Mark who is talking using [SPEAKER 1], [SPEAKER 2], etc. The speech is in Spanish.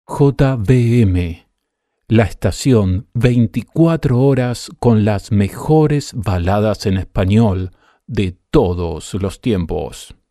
[SPEAKER 1] JBM, la estación 24 horas con las mejores baladas en español de todos los tiempos.